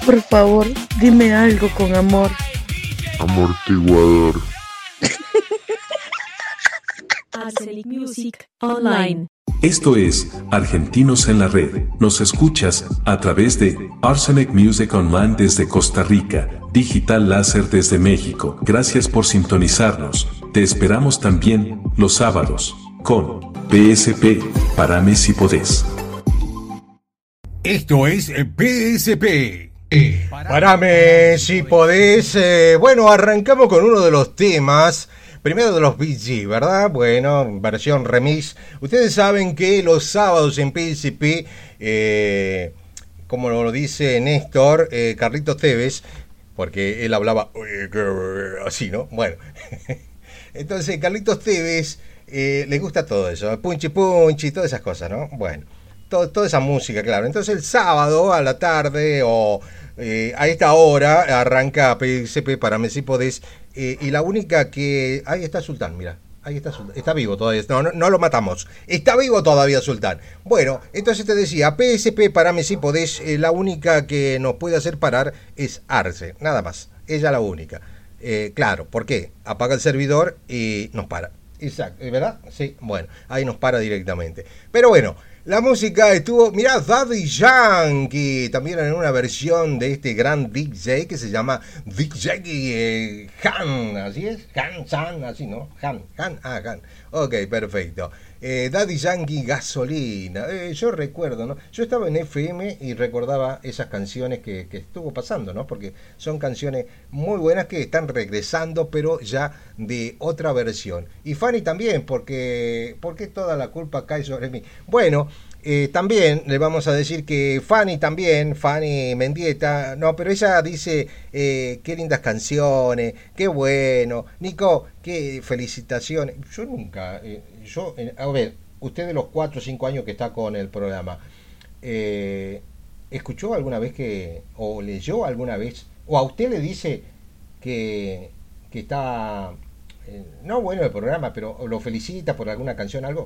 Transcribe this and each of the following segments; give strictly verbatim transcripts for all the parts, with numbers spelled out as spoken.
Por favor, dime algo con amor. Amortiguador. Arsenic Music Online. Esto es Argentinos en la Red. Nos escuchas a través de Arsenic Music Online desde Costa Rica, Digital Láser desde México. Gracias por sintonizarnos. Te esperamos también los sábados con P S P, Parame si podés. Esto es P S P. Eh, Parame si podés. Eh, bueno, arrancamos con uno de los temas. Primero de los Bee Gees, ¿verdad? Bueno, versión remix. Ustedes saben que los sábados en P S P, eh, como lo dice Néstor, eh, Carlitos Tevez, porque él hablaba así, ¿no? Bueno, entonces Carlitos Tevez eh, le gusta todo eso, punchi punchi, todas esas cosas, ¿no? Bueno, todo, toda esa música, claro. Entonces el sábado a la tarde o eh, a esta hora arranca P S P, Parame si podés. Eh, y la única que... Ahí está Sultán, mira. Ahí está Sultán. Está vivo todavía. No, no, no lo matamos. Está vivo todavía Sultán. Bueno, entonces te decía, P S P, Parame si podés. Eh, la única que nos puede hacer parar es Arce. Nada más. Ella la única. Eh, claro, ¿por qué? Apaga el servidor y nos para. Exacto, ¿verdad? Sí, bueno, ahí nos para directamente. Pero bueno, la música estuvo, mirá, Daddy Yankee, también en una versión de este gran D J que se llama D J eh, Han, ¿así es? Han, San, así, ¿no? Han, Han, ah, Han. Ok, perfecto. Eh, Daddy Yankee, Gasolina. Eh, yo recuerdo, ¿no? Yo estaba en F M y recordaba esas canciones que, que estuvo pasando, ¿no? Porque son canciones muy buenas que están regresando, pero ya de otra versión. Y Fanny también, porque, porque toda la culpa cae sobre mí. Bueno, eh, también le vamos a decir que Fanny también, Fanny Mendieta, no, pero ella dice, eh, qué lindas canciones, qué bueno. Nico, qué felicitaciones. Yo nunca... Eh, Yo, a ver, usted de los cuatro o cinco años que está con el programa, eh, ¿escuchó alguna vez que, o leyó alguna vez, o a usted le dice que, que está, eh, no bueno el programa, pero lo felicita por alguna canción, algo?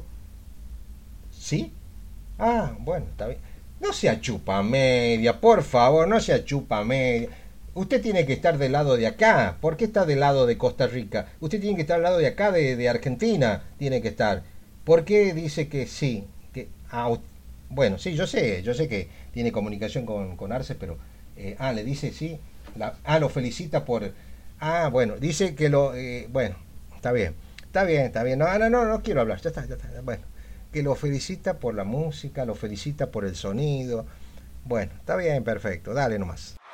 ¿Sí? Ah, bueno, está bien. No sea chupa media, por favor, no sea chupa media. Usted tiene que estar del lado de acá. ¿Por qué está del lado de Costa Rica? Usted tiene que estar del lado de acá, de, de Argentina. Tiene que estar. ¿Por qué dice que sí? Que, ah, bueno, sí, yo sé. Yo sé que tiene comunicación con, con Arce, pero... Eh, ah, le dice sí. La, ah, lo felicita por... Ah, bueno, dice que lo... Eh, bueno, está bien. Está bien, está bien. No, no, no, no quiero hablar. Ya está, ya está. Bueno, que lo felicita por la música, lo felicita por el sonido. Bueno, está bien, perfecto. Dale nomás.